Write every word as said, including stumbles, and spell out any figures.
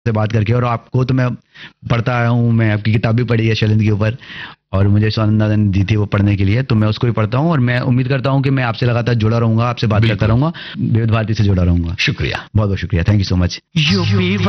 से बात करके। और आपको तो मैं पढ़ता आया हूँ, मैं आपकी किताब भी पढ़ी है शैलेंद्र के ऊपर, और मुझे स्वानंदा ने दी थी वो पढ़ने के लिए, तो मैं उसको भी पढ़ता हूँ। और मैं उम्मीद करता हूँ कि मैं आपसे लगातार जुड़ा रहूंगा, आपसे बात करता रहूंगा, विविध भारती से जुड़ा रहूंगा। शुक्रिया, बहुत बहुत शुक्रिया, थैंक यू सो मच।